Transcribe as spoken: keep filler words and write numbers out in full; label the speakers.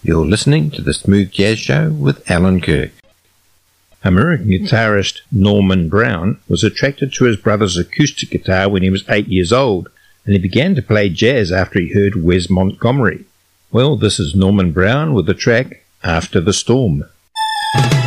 Speaker 1: You're listening to the Smooth Jazz Show with Alan Kirk. American guitarist Norman Brown was attracted to his brother's acoustic guitar when he was eight years old, and he began to play jazz after he heard Wes Montgomery. Well, this is Norman Brown with the track After the Storm.